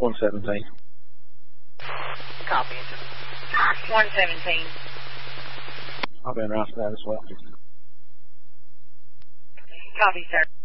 117. Copy. 117. I'll be around for that as well. Copy, sir.